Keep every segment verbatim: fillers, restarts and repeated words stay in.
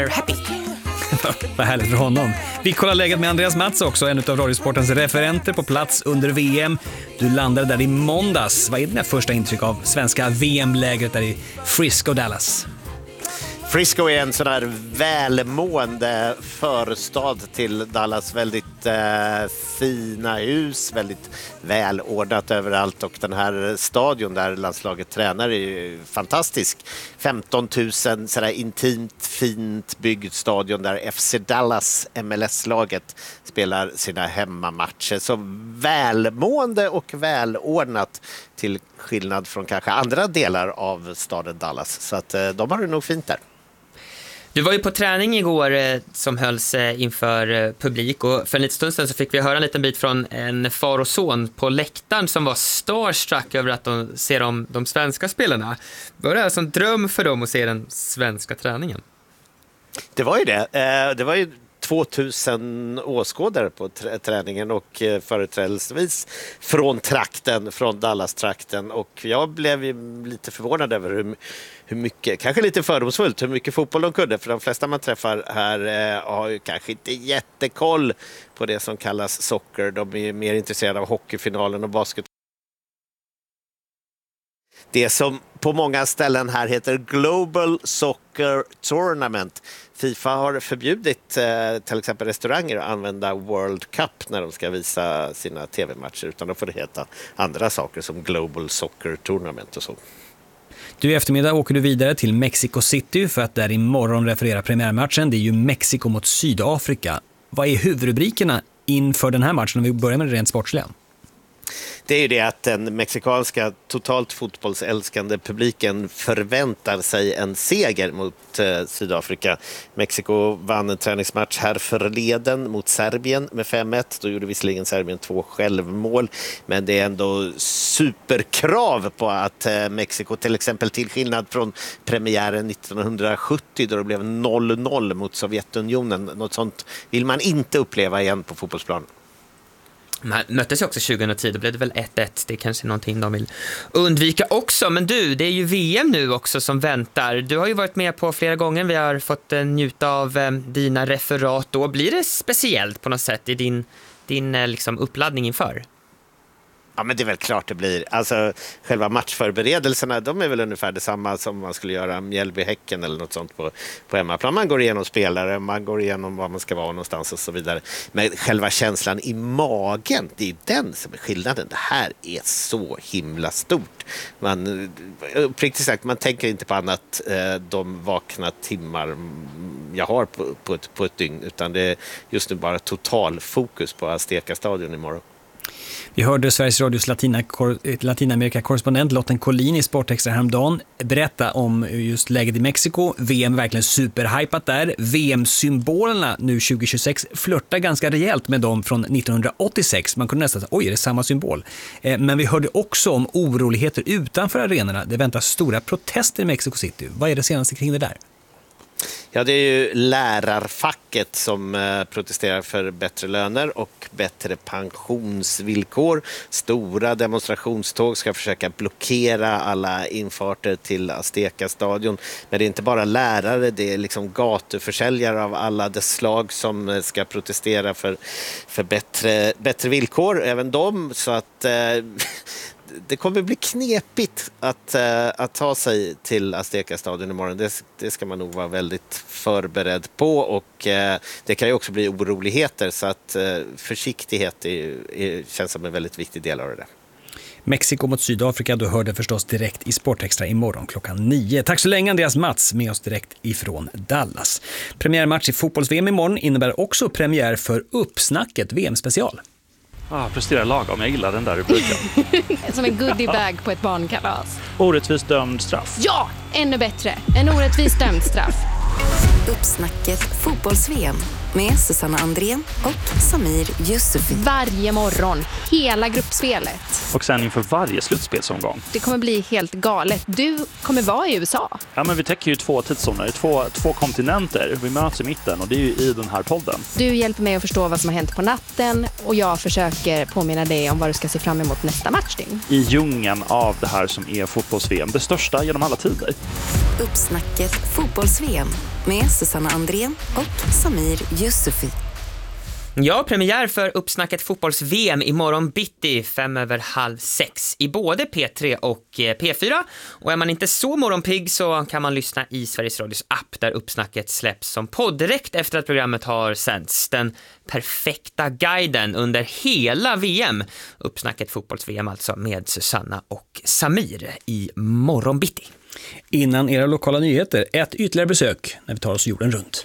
happy. Vad härligt för honom. Vi kollar läget med Andreas Mats också, en av Radiosportens referenter på plats under V M. Du landade där i måndags. Vad är dina första intryck av svenska V M-lägret där i Frisco, Dallas? Frisco är en sån där välmående förstad till Dallas. Väldigt eh, fina hus, väldigt välordnat överallt. Och den här stadion där landslaget tränar är ju fantastisk. femton tusen sådär intimt, fint byggd stadion där F C Dallas, M L S-laget, spelar sina hemmamatcher. Så välmående och välordnat till skillnad från kanske andra delar av staden Dallas. Så att eh, de har det nog fint där. Du var ju på träning igår eh, som hölls eh, inför eh, publik, och för en liten stund sedan så fick vi höra en liten bit från en far och son på läktaren som var starstruck över att de ser de, de svenska spelarna. Var det alltså en dröm för dem att se den svenska träningen? Det var ju det. Eh, det var ju tvåtusen åskådare på trä- träningen och eh, företrädelsevis från trakten, från Dallas-trakten, och jag blev ju lite förvånad över hur, hur mycket, kanske lite fördomsfullt, hur mycket fotboll de kunde, för de flesta man träffar här eh, har ju kanske inte jättekoll på det som kallas soccer. De är mer intresserade av hockeyfinalen och basket. Det som på många ställen här heter Global Soccer Tournament. FIFA har förbjudit eh, till exempel restauranger att använda World Cup när de ska visa sina tv-matcher, utan då får det heta andra saker som Global Soccer Tournament och så. Du, i eftermiddag åker du vidare till Mexico City för att där imorgon referera premiärmatchen. Det är ju Mexiko mot Sydafrika. Vad är huvudrubrikerna inför den här matchen om vi börjar med det rent sportsliga? Det är ju det att den mexikanska totalt fotbollsälskande publiken förväntar sig en seger mot eh, Sydafrika. Mexiko vann en träningsmatch här förleden mot Serbien med fem ett. Då gjorde visserligen Serbien två självmål, men det är ändå superkrav på att eh, Mexiko, till exempel till skillnad från premiären nittonhundrasjuttio då det blev noll noll mot Sovjetunionen. Något sånt vill man inte uppleva igen på fotbollsplanen. Man möttes ju också tjugohundratio, då blev det väl ett ett. Det är kanske någonting de vill undvika också. Men du, det är ju V M nu också som väntar. Du har ju varit med på flera gånger. Vi har fått eh, njuta av eh, dina referat. Då blir det speciellt på något sätt i din, din eh, liksom uppladdning inför? Ja, men det är väl klart det blir. Alltså, själva matchförberedelserna, de är väl ungefär detsamma som man skulle göra Mjällby-Häcken eller något sånt på, på hemmaplan. Man går igenom spelare, man går igenom var man ska vara någonstans och så vidare. Men själva känslan i magen, det är den som är skillnaden. Det här är så himla stort. Man, uppriktigt sagt, man tänker inte på annat eh, de vakna timmar jag har på, på, ett, på ett dygn, utan det är just nu bara total fokus på Azteca-stadion imorgon. Vi hörde Sveriges Radios Latina, Latinamerika-korrespondent Lotten Collin i Sportextra häromdagen berätta om just läget i Mexiko. V M verkligen superhypat där. V M-symbolerna nu tjugo tjugosex flörtar ganska rejält med dem från nittonhundraåttiosex. Man kunde nästan säga, oj, är det samma symbol? Men vi hörde också om oroligheter utanför arenorna. Det väntas stora protester i Mexico City. Vad är det senaste kring det där? Ja, det är ju lärarfacket som protesterar för bättre löner och bättre pensionsvillkor. Stora demonstrationståg ska försöka blockera alla infarter till Azteca-stadion. Men det är inte bara lärare, det är liksom gatuförsäljare av alla dess slag som ska protestera för, för bättre, bättre villkor. Även de, så att... Eh, det kommer bli knepigt att, uh, att ta sig till Azteca-stadion imorgon. Det, det ska man nog vara väldigt förberedd på, och uh, det kan ju också bli oroligheter, så att uh, försiktighet är, är, känns som en väldigt viktig del av det. Mexiko mot Sydafrika, du hörde förstås direkt i Sportextra imorgon klockan nio. Tack så länge Andreas Mats med oss direkt ifrån Dallas. Premiärmatch i fotbolls-V M imorgon innebär också premiär för Uppsnacket V M-special. Ah, presterar lagom. Jag gillar den där rubriken. Som en goodiebag på ett barnkalas. Orättvist dömd straff. Ja, ännu bättre. En orättvist dömd straff. Uppsnacket fotbolls-V M med Susanna Andrén och Samir Yusufi. Varje morgon, hela gruppspelet. Och sen inför varje slutspelsomgång. Det kommer bli helt galet. Du kommer vara i U S A. Ja, men vi täcker ju två tidszoner, två, två kontinenter. Vi möts i mitten, och det är ju i den här podden. Du hjälper mig att förstå vad som har hänt på natten, och jag försöker påminna dig om vad du ska se fram emot nästa matchning. I djungeln av det här som är fotbolls-V M, det största genom alla tider. Uppsnacket fotbolls-V M med Susanna Andrén och Samir Yusufi. Ja, premiär för Uppsnacket fotbolls-V M imorgon bitti fem över halv sex i både P tre och P fyra. Och är man inte så morgonpigg så kan man lyssna i Sveriges Radios app där Uppsnacket släpps som podd direkt efter att programmet har sänds. Den perfekta guiden under hela V M. Uppsnacket fotbolls-V M alltså med Susanna och Samir i morgon bitti. Innan era lokala nyheter, ett ytterligare besök när vi tar oss jorden runt.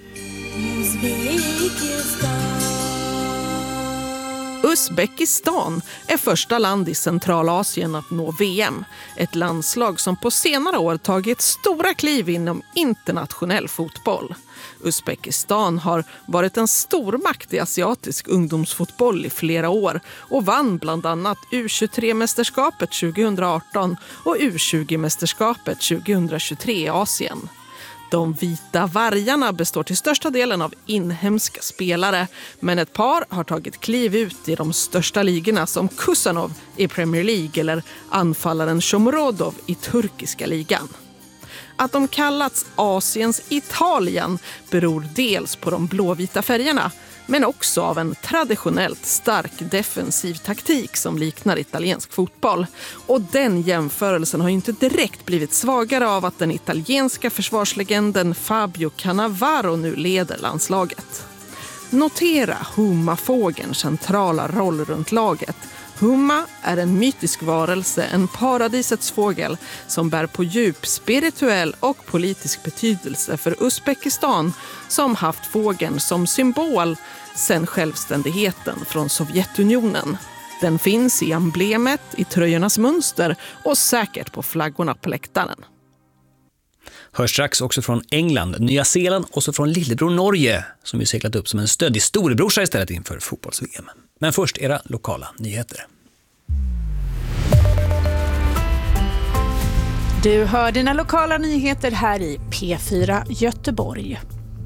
Uzbekistan är första land i Centralasien att nå V M. Ett landslag som på senare år tagit stora kliv inom internationell fotboll. Uzbekistan har varit en stormakt i asiatisk ungdomsfotboll i flera år och vann bland annat U tjugotre-mästerskapet tjugoarton och U tjugo-mästerskapet tjugohundratjugotre i Asien. De vita vargarna består till största delen av inhemska spelare, men ett par har tagit kliv ut i de största ligorna som Kusanov i Premier League eller anfallaren Shomurodov i turkiska ligan. Att de kallats Asiens Italien beror dels på de blåvita färgerna, men också av en traditionellt stark defensiv taktik som liknar italiensk fotboll. Och den jämförelsen har ju inte direkt blivit svagare av att den italienska försvarslegenden Fabio Cannavaro nu leder landslaget. Notera Humma-fågelns centrala roll runt laget. Humma är en mytisk varelse, en paradisets fågel som bär på djup spirituell och politisk betydelse för Uzbekistan som haft fågeln som symbol sedan självständigheten från Sovjetunionen. Den finns i emblemet, i tröjornas mönster och säkert på flaggorna på läktaren. Hörs strax också från England, Nya Zeeland och så från lillebror Norge som ju seglat upp som en stöddig storebrorsa istället inför fotbolls-V M. Men först era lokala nyheter. Du hör dina lokala nyheter här i P fyra Göteborg.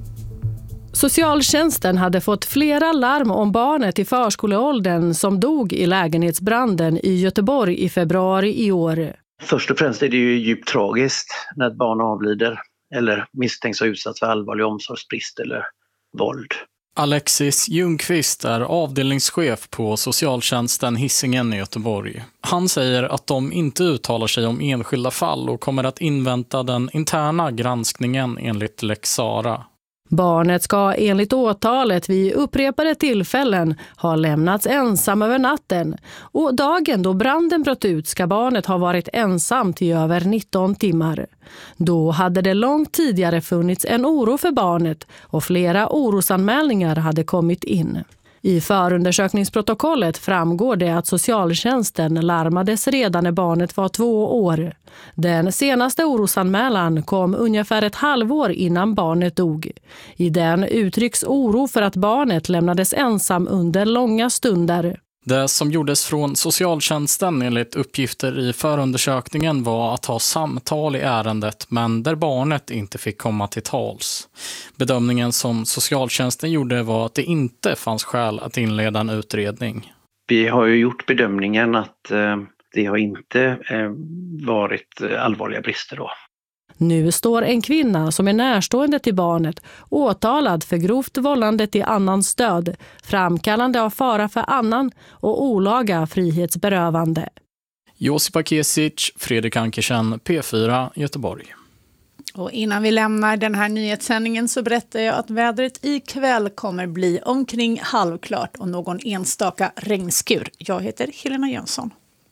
Socialtjänsten hade fått flera larm om barnet i förskoleåldern som dog i lägenhetsbranden i Göteborg i februari i år. Först och främst är det ju djupt tragiskt när ett barn avlider eller misstänks ha utsatts för allvarlig omsorgsbrist eller våld. Alexis Ljungqvist är avdelningschef på socialtjänsten Hisingen i Göteborg. Han säger att de inte uttalar sig om enskilda fall och kommer att invänta den interna granskningen enligt Lex Sara. Barnet ska enligt åtalet vid upprepade tillfällen ha lämnats ensam över natten och dagen då branden bröt ut ska barnet ha varit ensamt i över nitton timmar. Då hade det långt tidigare funnits en oro för barnet och flera orosanmälningar hade kommit in. I förundersökningsprotokollet framgår det att socialtjänsten larmades redan när barnet var två år. Den senaste orosanmälan kom ungefär ett halvår innan barnet dog. I den uttrycks oro för att barnet lämnades ensam under långa stunder. Det som gjordes från socialtjänsten enligt uppgifter i förundersökningen var att ha samtal i ärendet men där barnet inte fick komma till tals. Bedömningen som socialtjänsten gjorde var att det inte fanns skäl att inleda en utredning. Vi har ju gjort bedömningen att eh, det har inte eh, varit allvarliga brister då. Nu står en kvinna som är närstående till barnet åtalad för grovt vållande till annans död, framkallande av fara för annan och olaga frihetsberövande. Josipa Kesic, Fredrik Ankersen, P fyra Göteborg. Och innan vi lämnar den här nyhetssändningen så berättar jag att vädret ikväll kommer bli omkring halvklart och någon enstaka regnskur. Jag heter Helena Jönsson.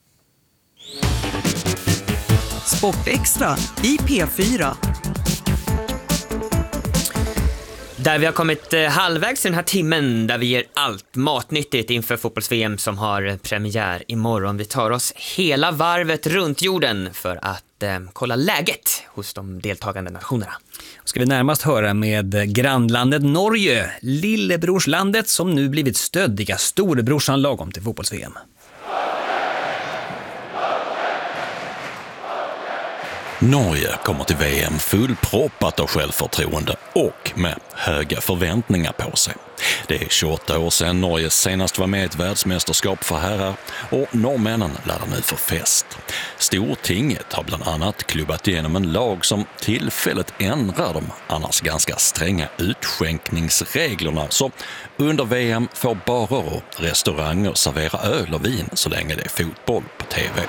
Sportextra i P fyra. Där vi har kommit eh, halvvägs i den här timmen där vi ger allt matnyttigt inför fotbolls-V M som har premiär imorgon. Vi tar oss hela varvet runt jorden för att eh, kolla läget hos de deltagande nationerna. Ska vi närmast höra med grannlandet Norge, lillebrorslandet som nu blivit stöddiga storebrorsan lagom till fotbolls-V M. Norge kommer till V M fullproppat av självförtroende och med höga förväntningar på sig. Det är tjugoåtta år sedan Norge senast var med i ett världsmästerskap för herrar och norrmännen laddar nu för fest. Stortinget har bland annat klubbat igenom en lag som tillfället ändrar de annars ganska stränga utskänkningsreglerna, så under V M får barer och restauranger servera öl och vin så länge det är fotboll på tv.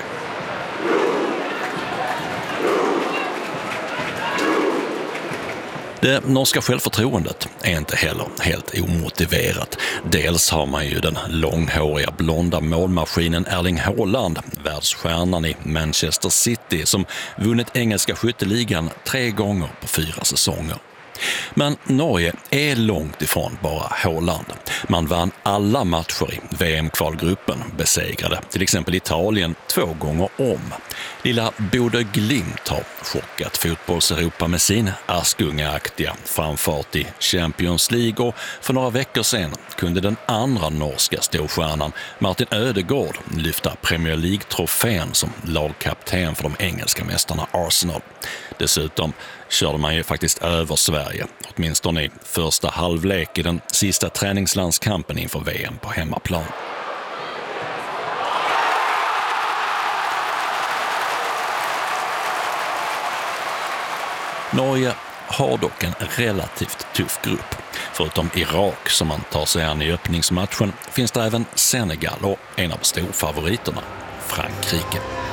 Det norska självförtroendet är inte heller helt omotiverat. Dels har man ju den långhåriga blonda målmaskinen Erling Haaland, världsstjärnan i Manchester City, som vunnit engelska skytteligan tre gånger på fyra säsonger. Men Norge är långt ifrån bara Haaland. Man vann alla matcher i V M-kvalgruppen, besegrade till exempel Italien två gånger om. Lilla Bodø Glimt har chockat fotbolls-Europa med sin Askunga-aktiga framfart i Champions League, och för några veckor sedan kunde den andra norska storstjärnan Martin Ødegaard lyfta Premier League-trofén som lagkapten för de engelska mästarna Arsenal. Dessutom körde man ju faktiskt över Sverige, åtminstone i första halvlek i den sista träningslandskampen inför V M på hemmaplan. Norge har dock en relativt tuff grupp. Förutom Irak som man tar sig an i öppningsmatchen finns det även Senegal och en av storfavoriterna, Frankrike.